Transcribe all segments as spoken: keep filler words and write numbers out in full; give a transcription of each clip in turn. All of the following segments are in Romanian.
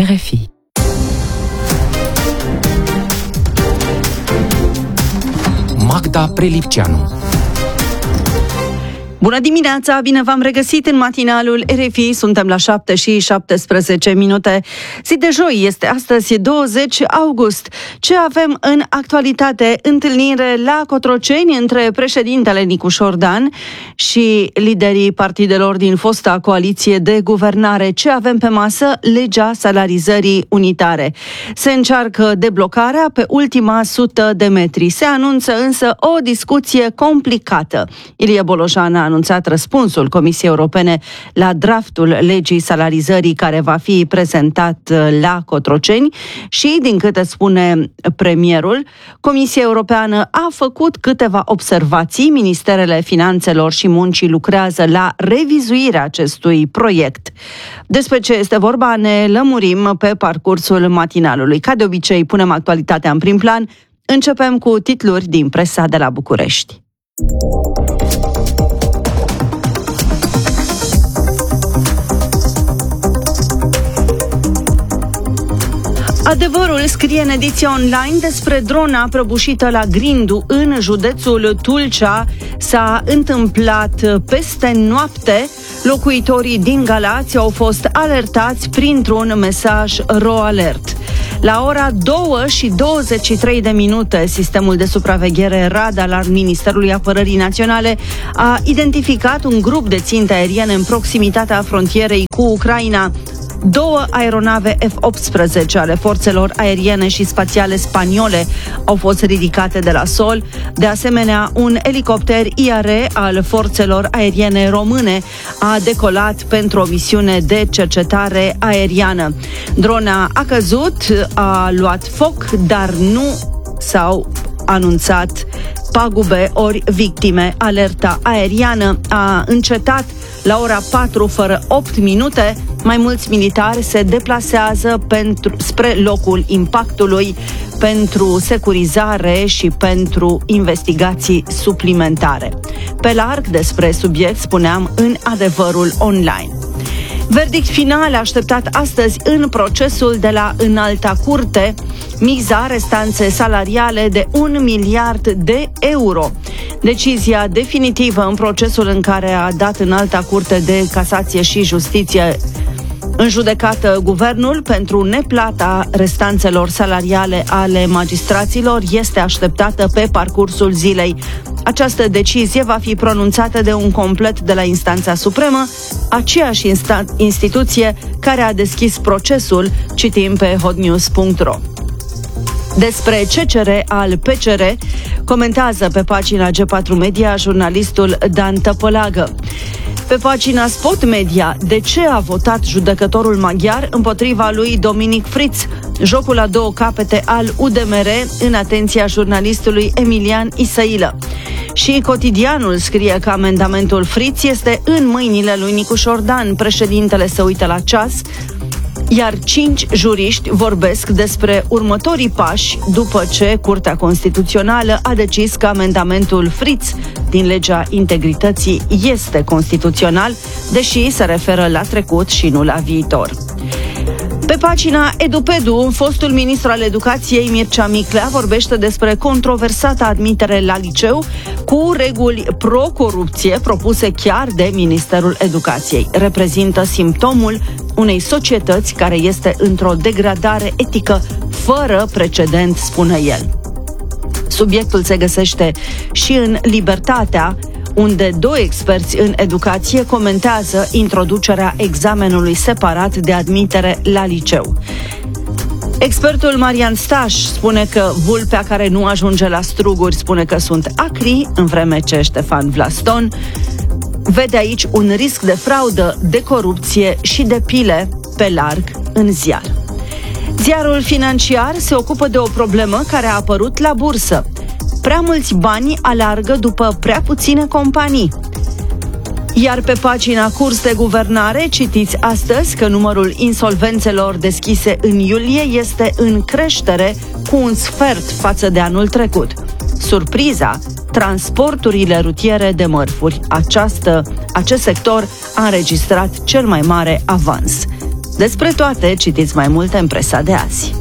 R F I. Magda Prelipceanu. Bună dimineața, bine v-am regăsit în matinalul R F I, suntem la șapte și șaptesprezece minute. Zi de joi este astăzi, douăzeci august. Ce avem în actualitate? Întâlnire la Cotroceni între președintele Nicușor Dan și liderii partidelor din fosta coaliție de guvernare. Ce avem pe masă? Legea salarizării unitare. Se încearcă deblocarea pe ultima sută de metri. Se anunță însă o discuție complicată. Ilie Bolojan a anunțat răspunsul Comisiei Europene la draftul legii salarizării care va fi prezentat la Cotroceni și, din câte spune premierul, Comisia Europeană a făcut câteva observații. Ministerele Finanțelor și Muncii lucrează la revizuirea acestui proiect. Despre ce este vorba ne lămurim pe parcursul matinalului. Ca de obicei, punem actualitatea în prim plan. Începem cu titluri din presa de la București. Adevărul scrie în ediția online despre drona prăbușită la Grindu în județul Tulcea. S-a întâmplat peste noapte. Locuitorii din Galați au fost alertați printr-un mesaj RoAlert. La ora două și douăzeci și trei de minute, sistemul de supraveghere radar al Ministerului Apărării Naționale a identificat un grup de ținte aeriene în proximitatea frontierei cu Ucraina. Două aeronave F optsprezece ale forțelor aeriene și spațiale spaniole au fost ridicate de la sol. De asemenea, un elicopter I R al forțelor aeriene române a decolat pentru o misiune de cercetare aeriană. Drona a căzut, a luat foc, dar nu s-au anunțat pagube ori victime. Alerta aeriană a încetat la ora patru fără opt minute. Mai mulți militari se deplasează pentru, spre locul impactului pentru securizare și pentru investigații suplimentare. Pe larg despre subiect spuneam în Adevărul online. Verdict final așteptat astăzi în procesul de la Înalta Curte. Miza restanțe salariale de un miliard de euro. Decizia definitivă în procesul în care a dat Înalta Curte de Casație și Justiție în judecată guvernul pentru neplata restanțelor salariale ale magistraților este așteptată pe parcursul zilei. Această decizie va fi pronunțată de un complet de la Instanța Supremă, aceeași insta- instituție care a deschis procesul, citim pe hotnews punct ro. Despre C C R al P C R comentează pe pagina G patru Media jurnalistul Dan Tăpălagă. Pe pagina Spot Media, de ce a votat judecătorul maghiar împotriva lui Dominic Fritz? Jocul la două capete al U D M R în atenția jurnalistului Emilian Isăilă. Și Cotidianul scrie că amendamentul Fritz este în mâinile lui Nicușor Dan. Președintele se uită la ceas, iar cinci juriști vorbesc despre următorii pași după ce Curtea Constituțională a decis că amendamentul Fritz din legea integrității este constituțional, deși se referă la trecut și nu la viitor. Pe pagina Edupedu, fostul ministru al educației Mircea Miclea vorbește despre controversata admitere la liceu cu reguli pro-corupție propuse chiar de Ministerul Educației. Reprezintă simptomul unei societăți care este într-o degradare etică fără precedent, spune el. Subiectul se găsește și în Libertatea, unde doi experți în educație comentează introducerea examenului separat de admitere la liceu. Expertul Marian Staș spune că vulpea care nu ajunge la struguri spune că sunt acri, în vreme ce Ștefan Vlaston vede aici un risc de fraudă, de corupție și de pile pe larg în ziar. Ziarul Financiar se ocupă de o problemă care a apărut la bursă. Prea mulți bani alargă după prea puține companii. Iar pe pagina Curs de Guvernare citiți astăzi că numărul insolvențelor deschise în iulie este în creștere cu un sfert față de anul trecut. Surpriza, transporturile rutiere de mărfuri. Această, acest sector a înregistrat cel mai mare avans. Despre toate citiți mai multe în presa de azi.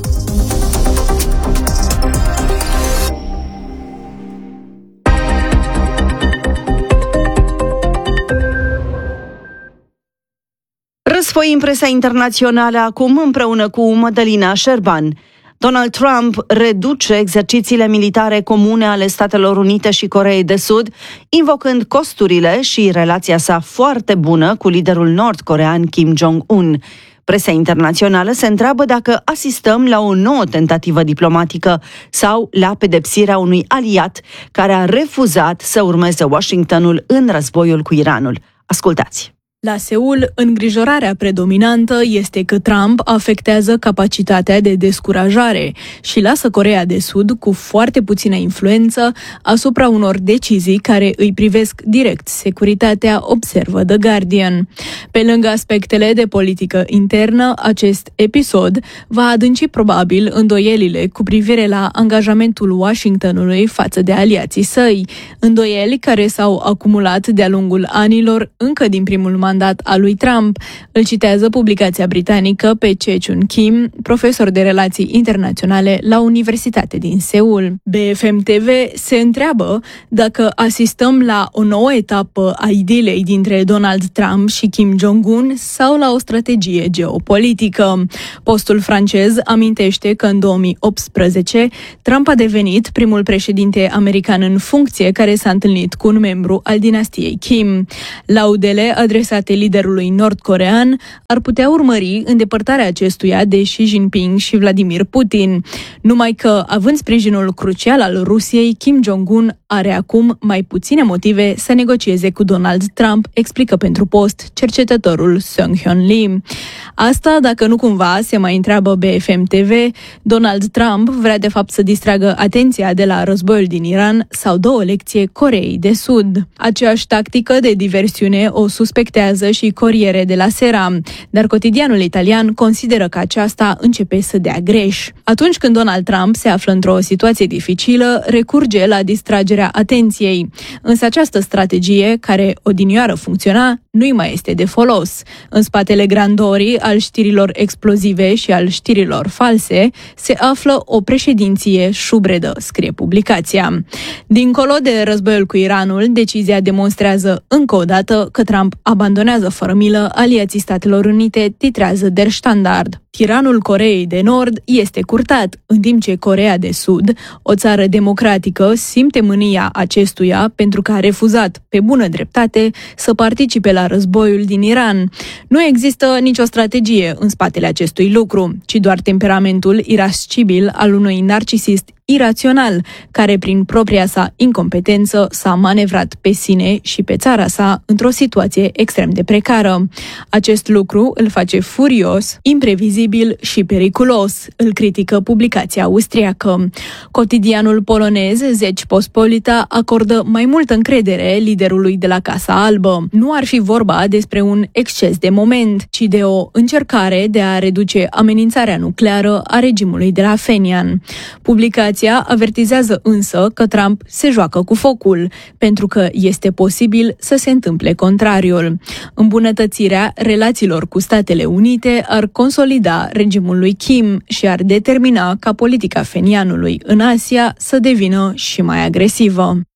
Răsfoi în presa internațională acum împreună cu Mădălina Șerban. Donald Trump reduce exercițiile militare comune ale Statelor Unite și Coreei de Sud, invocând costurile și relația sa foarte bună cu liderul nord-corean Kim Jong-un. Presa internațională se întreabă dacă asistăm la o nouă tentativă diplomatică sau la pedepsirea unui aliat care a refuzat să urmeze Washingtonul în războiul cu Iranul. Ascultați! La Seul, îngrijorarea predominantă este că Trump afectează capacitatea de descurajare și lasă Coreea de Sud cu foarte puțină influență asupra unor decizii care îi privesc direct securitatea, observă The Guardian. Pe lângă aspectele de politică internă, acest episod va adânci probabil îndoielile cu privire la angajamentul Washingtonului față de aliații săi, îndoieli care s-au acumulat de-a lungul anilor încă din primul mandat al lui Trump. Îl citează publicația britanică pe Chechun Kim, profesor de relații internaționale la Universitate din Seul. B F M T V se întreabă dacă asistăm la o nouă etapă a idilei dintre Donald Trump și Kim Jong-un sau la o strategie geopolitică. Postul francez amintește că în două mii optsprezece Trump a devenit primul președinte american în funcție care s-a întâlnit cu un membru al dinastiei Kim. Laudele adresate liderului nord-corean ar putea urmări îndepărtarea acestuia de Xi Jinping și Vladimir Putin. Numai că, având sprijinul crucial al Rusiei, Kim Jong-un are acum mai puține motive să negocieze cu Donald Trump, explică pentru Post cercetătorul Sung-Hyun Lee. Asta dacă nu cumva, se mai întreabă B F M T V, Donald Trump vrea de fapt să distragă atenția de la războiul din Iran sau dă o lecție Coreei de Sud. Aceeași tactică de diversiune o suspectează și Corriere della Sera, dar cotidianul italian consideră că aceasta începe să dea greș. Atunci când Donald Trump se află într-o situație dificilă, recurge la distragerea atenției. Însă această strategie, care odinioară funcționa, nu-i mai este de folos. În spatele grandorii al știrilor explozive și al știrilor false se află o președinție șubredă, scrie publicația. Dincolo de războiul cu Iranul, decizia demonstrează încă o dată că Trump abandonează fără milă aliații Statelor Unite, titrează Der Standard. Tiranul Coreei de Nord este curtat, în timp ce Coreea de Sud, o țară democratică, simte mânia acestuia pentru că a refuzat, pe bună dreptate, să participe la războiul din Iran. Nu există nicio strategie în spatele acestui lucru, ci doar temperamentul irascibil al unui narcisist irațional, care prin propria sa incompetență s-a manevrat pe sine și pe țara sa într-o situație extrem de precară. Acest lucru îl face furios, imprevizibil și periculos, îl critică publicația austriacă. Cotidianul polonez Rzeczpospolita acordă mai multă încredere liderului de la Casa Albă. Nu ar fi vorba despre un exces de moment, ci de o încercare de a reduce amenințarea nucleară a regimului de la Fenian. Publicația avertizează însă că Trump se joacă cu focul, pentru că este posibil să se întâmple contrariul. Îmbunătățirea relațiilor cu Statele Unite ar consolida regimul lui Kim și ar determina ca politica fenianului în Asia să devină și mai agresivă.